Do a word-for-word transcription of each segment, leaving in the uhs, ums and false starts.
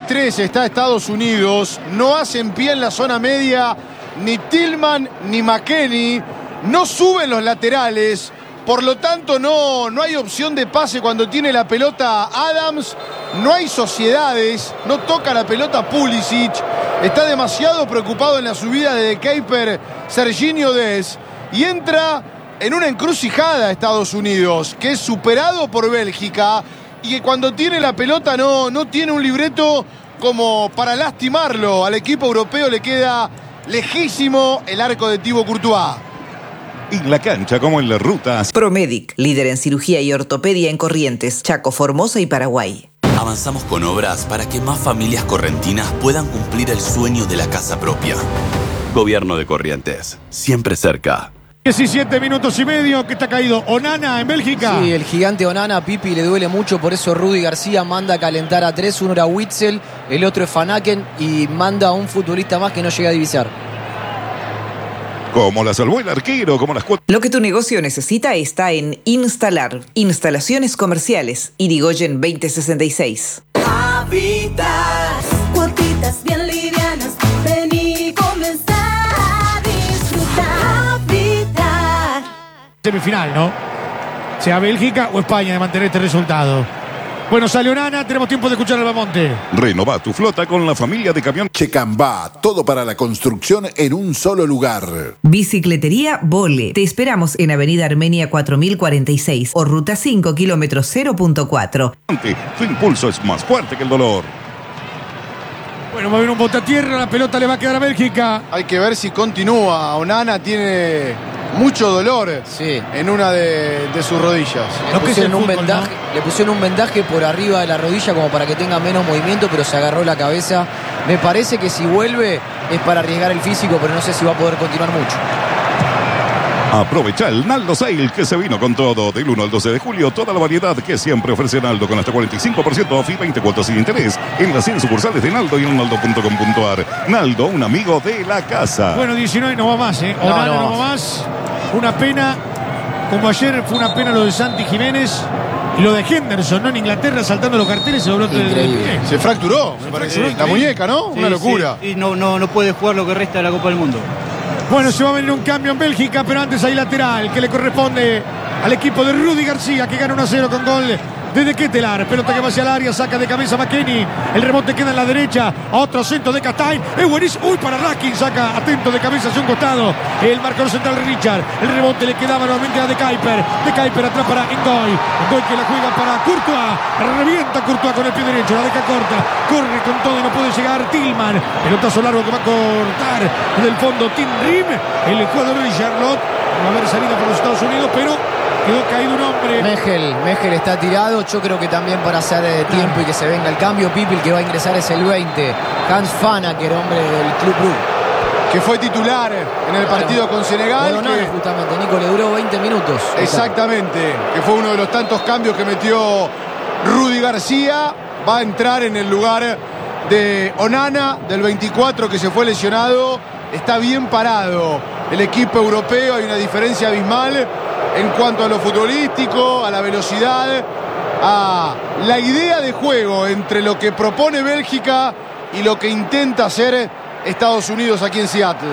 tres está Estados Unidos. No hacen pie en la zona media ni Tillman ni McKennie. No suben los laterales. Por lo tanto, no, no hay opción de pase cuando tiene la pelota Adams. No hay sociedades. No toca la pelota Pulisic. Está demasiado preocupado en la subida de De Kuyper Serginho Dest. Y entra en una encrucijada Estados Unidos, que es superado por Bélgica. Y que cuando tiene la pelota no, no tiene un libreto como para lastimarlo. Al equipo europeo le queda lejísimo el arco de Thibaut Courtois. En la cancha como en las rutas. Promedic, líder en cirugía y ortopedia en Corrientes, Chaco, Formosa y Paraguay. Avanzamos con obras para que más familias correntinas puedan cumplir el sueño de la casa propia. Gobierno de Corrientes, siempre cerca. diecisiete minutos y medio que está caído Onana en Bélgica. Sí, el gigante Onana, a Pipi le duele mucho, por eso Rudy García manda a calentar a tres. Uno era Witzel, el otro es Van Aken y manda a un futbolista más que no llega a divisar. Como la salvó el arquero, como las cuotas. Lo que tu negocio necesita está en Instalar. Instalaciones comerciales. Irigoyen veinte sesenta y seis. Habitat. Cuotitas bien livianas. Vení y comenzá a disfrutar. Habitat. Semifinal, ¿no? Sea Bélgica o España de mantener este resultado. Bueno, sale Onana, tenemos tiempo de escuchar al Bamonte. Renova tu flota con la familia de camión Checambá, todo para la construcción en un solo lugar. Bicicletería Vole. Te esperamos en Avenida Armenia cuatro mil cuarenta y seis o Ruta cinco, kilómetro cero punto cuatro. Tu impulso es más fuerte que el dolor. Bueno, va a haber un botatierra, la pelota le va a quedar a Bélgica. Hay que ver si continúa. Onana tiene mucho dolor sí. en una de, de sus rodillas. Le pusieron, un fútbol, vendaje, ¿no? le pusieron un vendaje por arriba de la rodilla como para que tenga menos movimiento, pero se agarró la cabeza. Me parece que si vuelve es para arriesgar el físico, pero no sé si va a poder continuar mucho. Aprovecha el Naldo Sale que se vino con todo. Del uno al doce de julio, toda la variedad que siempre ofrece Naldo con hasta cuarenta y cinco por ciento off y veinte cuotas sin interés en las cien sucursales de Naldo y en naldo punto com punto ar. Naldo, un amigo de la casa. Bueno, diecinueve no va más, ¿eh? Onana no, no, no va más. Una pena, como ayer fue una pena lo de Santi Jiménez y lo de Henderson, ¿no? En Inglaterra saltando los carteles se dobló el pie. Se fracturó, se fracturó. Sí, la muñeca, ¿no? Sí, una locura. Sí. Y no, no, no puede jugar lo que resta de la Copa del Mundo. Bueno, se va a venir un cambio en Bélgica, pero antes hay lateral que le corresponde al equipo de Rudy García, que gana uno a cero con gol desde Ketelaar. Pelota que va hacia el área, saca de cabeza McKennie. El rebote queda en la derecha. A otro centro de Castain. Es buenísimo. Uy, para Raskin. Saca atento de cabeza hacia un costado. El marcador central Richard. El rebote le quedaba nuevamente a De Kuyper. De Kuyper atrás para Ngoy. Ngoy que la juega para Courtois. Revienta Courtois con el pie derecho. La deja corta. Corre con todo y no puede llegar Tillman. Pelotazo largo que va a cortar en el fondo Tim Rim. El jugador de Charlotte. Va a haber salida por los Estados Unidos, pero quedó caído un hombre. Mejel, Mejel está tirado. Yo creo que también para hacer eh, tiempo claro. y que se venga el cambio. Pipi, el que va a ingresar es el veinte. Hans Fanaker, hombre del Club Brugge. Que fue titular en el claro. partido con Senegal. Bueno, que... no, justamente, Nico, le duró veinte minutos. Exactamente. Que fue uno de los tantos cambios que metió Rudy García. Va a entrar en el lugar de Onana, del veinticuatro, que se fue lesionado. Está bien parado el equipo europeo. Hay una diferencia abismal en cuanto a lo futbolístico, a la velocidad, a la idea de juego entre lo que propone Bélgica y lo que intenta hacer Estados Unidos aquí en Seattle.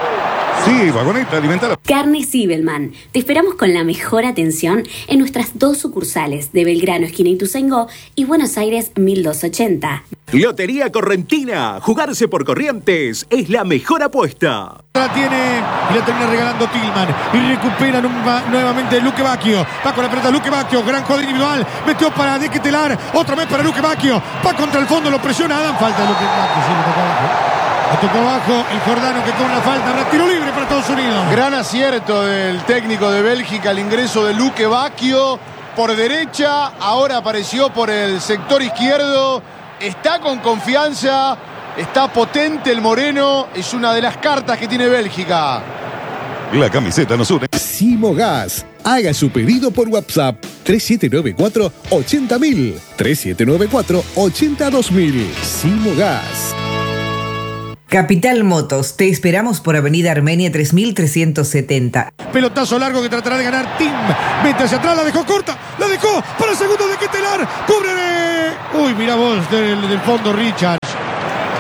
Sí, vagoneta, alimentar. Carne Zibelman. Te esperamos con la mejor atención en nuestras dos sucursales de Belgrano, esquina Ituzaingó, y Buenos Aires mil doscientos ochenta. Lotería Correntina. Jugarse por Corrientes es la mejor apuesta. La tiene y la termina regalando Tillman. Y recupera nuevamente Luque Bacchio. Va con la pelota Luque Bacchio. Gran juego individual. Metió para De Ketelaar. Otra vez para Luque Bacchio. Va contra el fondo. Lo presiona Adam. Falta Luque Bacchio. Sí, lo tocó abajo. Lo tocó abajo. El jordano que cobra la falta. Tiro libre para Estados Unidos. Gran acierto del técnico de Bélgica. El ingreso de Luque Bacchio por derecha. Ahora apareció por el sector izquierdo. Está con confianza. Está potente el moreno. Es una de las cartas que tiene Bélgica. La camiseta nos une. Simogas. Haga su pedido por WhatsApp tres siete nueve cuatro, ochenta mil. tres siete nueve cuatro, ochenta dos mil. Simogas. Capital Motos. Te esperamos por Avenida Armenia tres mil trescientos setenta. Pelotazo largo que tratará de ganar Tim. Mete hacia atrás, la dejó corta. La dejó para el segundo de Ketelaar. Cubre. Uy, mirá vos del, del fondo Richard.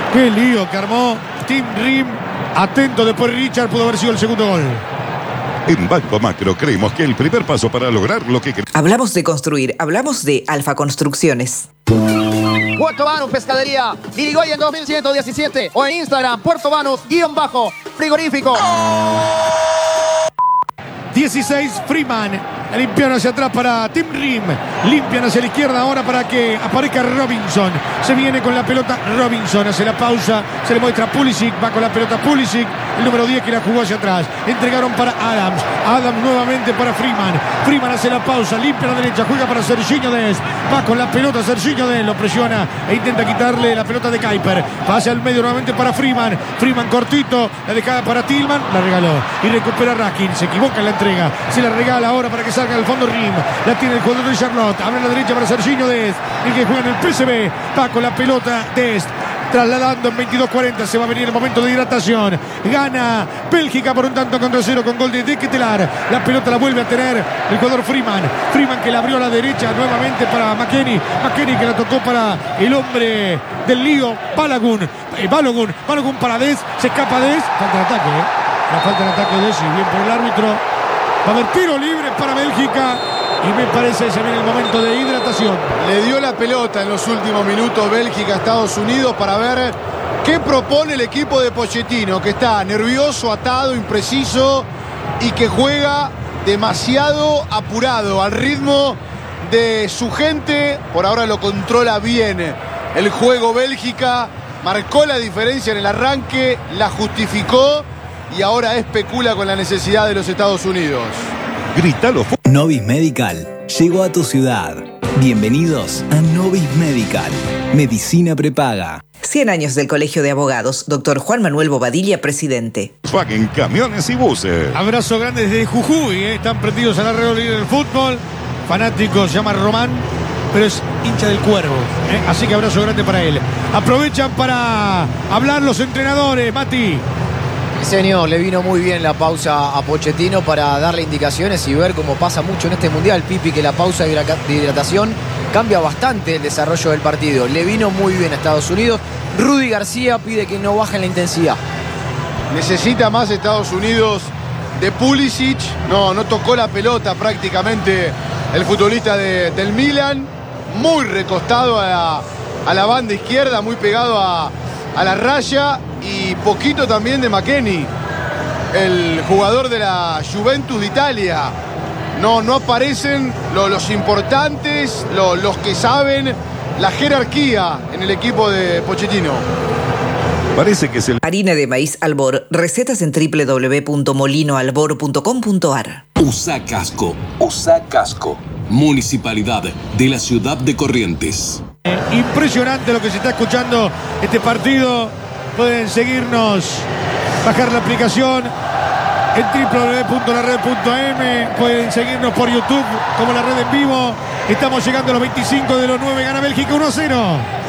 Qué lío que armó Tim Rim. Atento después Richard, pudo haber sido el segundo gol. En Banco Macro creemos que el primer paso para lograr lo que queremos. Hablamos de construir, hablamos de Alfa Construcciones. Puerto Banús Pescadería, Irigoyen dos mil ciento diecisiete o en Instagram, Puerto Banús, guión bajo, frigorífico. dieciséis, Freeman. Limpian hacia atrás para Tim Rim. Limpian hacia la izquierda ahora para que aparezca Robinson. Se viene con la pelota Robinson. Hace la pausa. Se le muestra Pulisic. Va con la pelota Pulisic. El número diez que la jugó hacia atrás. Entregaron para Adams. Adams nuevamente para Freeman. Freeman hace la pausa. Limpia a la derecha. Juega para Serginho Dest. Va con la pelota Serginho Dest. Lo presiona e intenta quitarle la pelota de Kuiper. Pase al medio nuevamente para Freeman. Freeman cortito. La dejada para Tillman. La regaló. Y recupera Raskin. Se equivoca en la entrega. Se la regala ahora para que salga al fondo Rim. La tiene el jugador de Charlotte. Abre a la derecha para Serginho Dest. El que juega en el P S V. Va con la pelota Dest. Trasladando en veintidós cuarenta. Se va a venir el momento de hidratación. Gana Bélgica por un tanto contra cero con gol de De Ketelaere. La pelota la vuelve a tener el jugador Freeman. Freeman que la abrió a la derecha nuevamente para McKennie. McKennie que la tocó para el hombre del lío, Balogun. Eh, Balogun. Balogun para Dest. Se escapa Dest. Falta de ataque, ¿eh? La falta de ataque de Dest. Y bien por el árbitro. Va a haber tiro libre para Bélgica. Y me parece que se viene el momento de hidratación. Le dio la pelota en los últimos minutos Bélgica a Estados Unidos para ver qué propone el equipo de Pochettino, que está nervioso, atado, impreciso y que juega demasiado apurado al ritmo de su gente. Por ahora lo controla bien el juego Bélgica. Marcó la diferencia en el arranque, la justificó y ahora especula con la necesidad de los Estados Unidos. Grítalo. Novis Medical llegó a tu ciudad. Bienvenidos a Novis Medical. Medicina prepaga. cien años del Colegio de Abogados. Doctor Juan Manuel Bobadilla, presidente. Paguen camiones y buses. Abrazo grande desde Jujuy. ¿eh? Están prendidos al arreglo libre del fútbol. Fanáticos, se llama Román, pero es hincha del Cuervo. ¿eh? Así que abrazo grande para él. Aprovechan para hablar los entrenadores, Mati. Señor, le vino muy bien la pausa a Pochettino para darle indicaciones y ver cómo pasa mucho en este mundial, Pipi, que la pausa de hidratación cambia bastante el desarrollo del partido. Le vino muy bien a Estados Unidos. Rudy García pide que no bajen la intensidad. Necesita más Estados Unidos de Pulisic. No, no tocó la pelota prácticamente el futbolista de, del Milan. Muy recostado a la, a la banda izquierda, muy pegado a, a la raya. Y poquito también de McKennie, el jugador de la Juventus de Italia. No, no aparecen lo, los importantes, lo, los que saben la jerarquía en el equipo de Pochettino. Parece que es el... Harina de maíz Albor. Recetas en doble u doble u doble u punto molino albor punto com punto ar. Usa casco. Usa casco. Municipalidad de la ciudad de Corrientes. Eh, impresionante lo que se está escuchando este partido. Pueden seguirnos, bajar la aplicación en doble u doble u doble u punto la red punto a eme. Pueden seguirnos por YouTube como La Red en Vivo. Estamos llegando a los veinticinco de los nueve. Gana Bélgica uno a cero.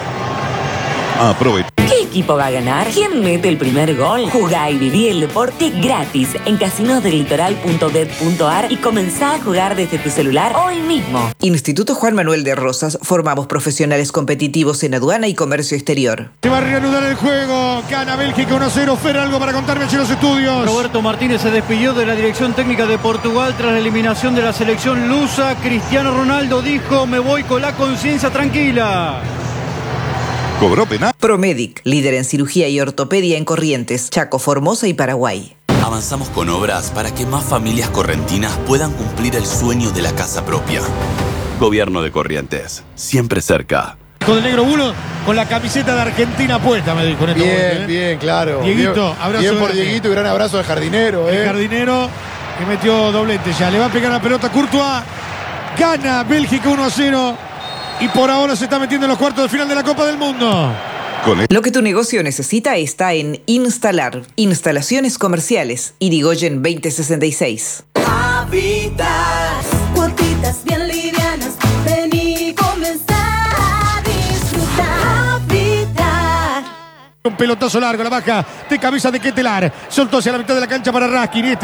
Aprovecha. ¿Qué equipo va a ganar? ¿Quién mete el primer gol? Jugá y viví el deporte gratis en casinos del litoral punto bet punto ar y comenzá a jugar desde tu celular hoy mismo. Instituto Juan Manuel de Rosas. Formamos profesionales competitivos en aduana y comercio exterior. Se va a reanudar el juego. Gana Bélgica uno a cero. Fer, algo para contarme en los estudios. Roberto Martínez se despidió de la dirección técnica de Portugal tras la eliminación de la selección lusa. Cristiano Ronaldo dijo: me voy con la conciencia tranquila. Cobró penal. Promedic, líder en cirugía y ortopedia en Corrientes, Chaco, Formosa y Paraguay. Avanzamos con obras para que más familias correntinas puedan cumplir el sueño de la casa propia. Gobierno de Corrientes, siempre cerca. Con el negro Bulo, con la camiseta de Argentina puesta, me dijo. Bien, ¿eh? bien, claro. Dieguito, bien, abrazo. Bien por grande. Dieguito y gran abrazo al jardinero. El ¿eh? jardinero que metió doblete ya. Le va a pegar la pelota a Courtois. Gana Bélgica uno a cero. Y por ahora se está metiendo en los cuartos de final de la Copa del Mundo. Lo que tu negocio necesita está en Instalar. Instalaciones comerciales. Irigoyen veinte sesenta y seis. Habitas, cuotitas bien livianas. Vení, comenzá a disfrutar. Habitat. Un pelotazo largo, la baja de cabeza de Ketelaere. Soltó hacia la mitad de la cancha para Raskin. Este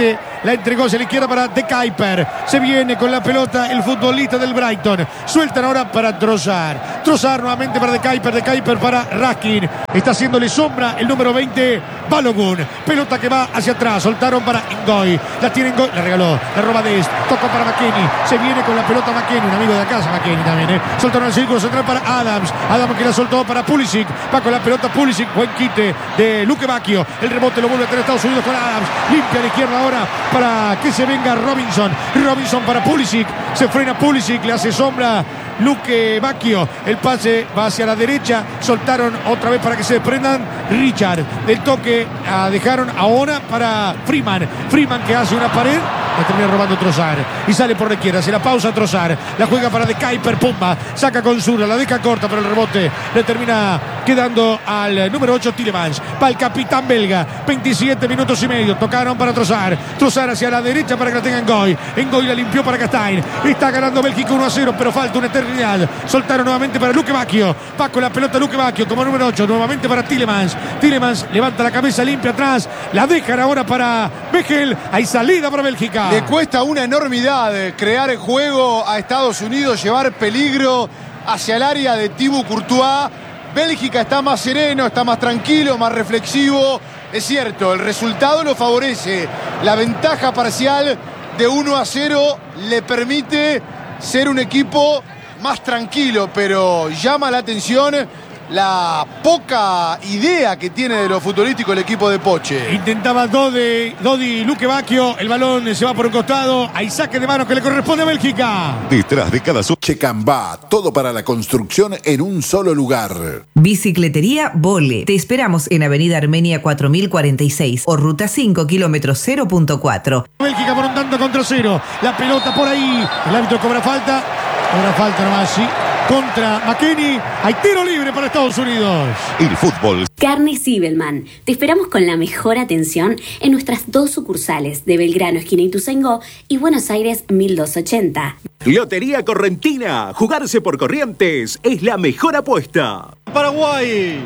La entregó hacia la izquierda para De Kuyper. Se viene con la pelota el futbolista del Brighton. Sueltan ahora para Trossard. Trossard nuevamente para De Kuyper. De Kuyper para Raskin. Está haciéndole sombra el número veinte, Balogun. Pelota que va hacia atrás. Soltaron para Ngoy. La tiene Ngoy. La regaló. La roba Dest. Tocó para McKennie. Se viene con la pelota McKennie. Un amigo de casa McKennie también. ¿eh? Soltaron el círculo central para Adams. Adams que la soltó para Pulisic. Va con la pelota Pulisic. Buen quite de Luque Bacchio. El rebote lo vuelve a tener Estados Unidos con Adams. Limpia a la izquierda ahora para que se venga Robinson. Robinson para Pulisic. Se frena Pulisic. Le hace sombra Luque Bacchio. El pase va hacia la derecha. Soltaron otra vez para que se desprendan Richard. El toque ah, dejaron ahora para Freeman. Freeman que hace una pared. La termina robando Trossard. Y sale por la izquierda. Se la pausa Trossard. La juega para De Kuyper. Pumba. Saca con zurda. La deja corta, pero el rebote le termina quedando al número ocho Tielemans. Para el capitán belga. veintisiete minutos y medio. Tocaron para Trossard. Trossard hacia la derecha para que la tenga Ngoy. Ngoy la limpió para Castain. Está ganando Bélgica uno a cero, pero falta una eternidad. Soltaron nuevamente para Luque Bacchio. Va con la pelota Luque Bacchio como número ocho. Nuevamente para Tielemans. Tielemans levanta la cabeza limpia atrás. La dejan ahora para Bechel. Hay salida para Bélgica. Le cuesta una enormidad crear el juego a Estados Unidos, llevar peligro hacia el área de Thibaut Courtois. Bélgica está más sereno, está más tranquilo, más reflexivo. Es cierto, el resultado lo favorece. La ventaja parcial de uno a cero le permite ser un equipo más tranquilo, pero llama la atención la poca idea que tiene de lo futbolístico el equipo de Poche. Intentaba Dodi, Dodi Luque Bacchio. El balón se va por un costado. Hay saque de mano que le corresponde a Bélgica. Detrás de cada sub. Checambá, todo para la construcción en un solo lugar. Bicicletería Vole. Te esperamos en Avenida Armenia cuatro mil cuarenta y seis o Ruta cinco, kilómetro cero punto cuatro. Bélgica por un tanto contra cero. La pelota por ahí. El árbitro cobra falta. Cobra falta nomás, sí. Contra McKennie. Hay tiro libre para Estados Unidos. El fútbol. Carne Sibelman. Te esperamos con la mejor atención en nuestras dos sucursales de Belgrano, esquina Ituzaingó, y Buenos Aires mil doscientos ochenta. Lotería Correntina. Jugarse por Corrientes es la mejor apuesta. Paraguay.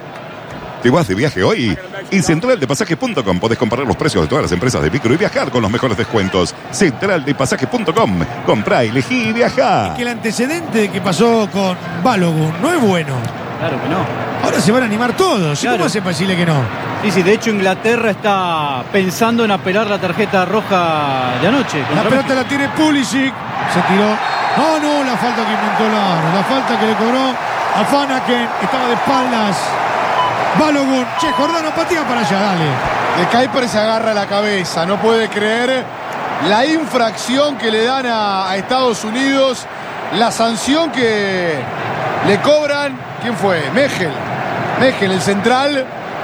¿Te vas de viaje hoy? En central de pasajes punto com podés comparar los precios de todas las empresas de micro y viajar con los mejores descuentos. central de pasajes punto com. Comprá, elegí y viajá. Es que el antecedente que pasó con Balogun no es bueno. Claro que no. Ahora se van a animar todos. Claro. ¿Cómo hace para decirle que no? Sí, sí, de hecho Inglaterra está pensando en apelar la tarjeta roja de anoche. La pelota la tiene Pulisic. Se tiró. No, no, la falta que inventó Laro. La falta que le cobró a Fanaken. Estaba de espaldas. Balogun, che, Jordano, patea para allá, dale. De Kuyper se agarra la cabeza, no puede creer la infracción que le dan a, a Estados Unidos, la sanción que le cobran. ¿Quién fue? Mechel. Mechel, el central.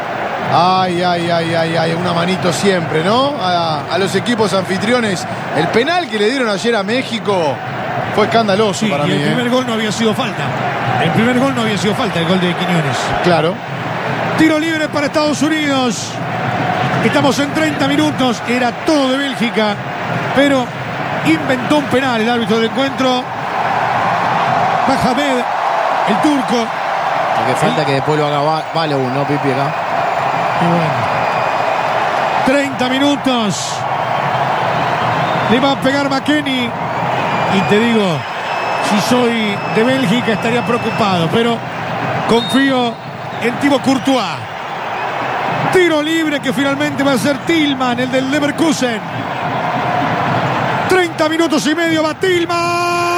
Ay, ay, ay, ay, ay, una manito siempre, ¿no? A, a los equipos anfitriones. El penal que le dieron ayer a México fue escandaloso sí, para y mí. el ¿eh? primer gol no había sido falta. El primer gol no había sido falta, el gol de Quiñones. Claro. Tiro libre para Estados Unidos. Estamos en treinta minutos. Era todo de Bélgica, pero inventó un penal el árbitro del encuentro. Mohamed, el turco. Lo que falta es que después lo haga Balogun, ¿no, Pipi, acá? Y bueno. treinta minutos. Le va a pegar McKennie. Y te digo, si soy de Bélgica estaría preocupado, pero confío en Thibaut Courtois. Tiro libre que finalmente va a ser Tillman, el del Leverkusen. treinta minutos y medio va Tillman.